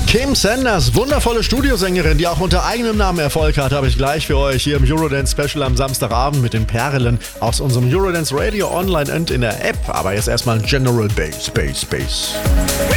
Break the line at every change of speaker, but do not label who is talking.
Kim Sanders, wundervolle Studiosängerin, die auch unter eigenem Namen Erfolg hat, habe ich gleich für euch hier im Eurodance Special am Samstagabend mit den Perlen aus unserem Eurodance Radio online und in der App. Aber jetzt erstmal General Bass.